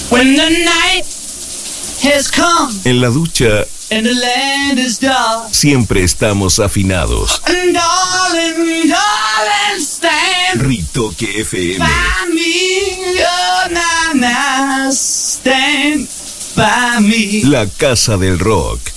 When the night has come. En la ducha. And the land is dark. Siempre estamos afinados. And darling, darling, stand. Ritoque FM. By me, oh, na, na, stand by me. La casa del rock.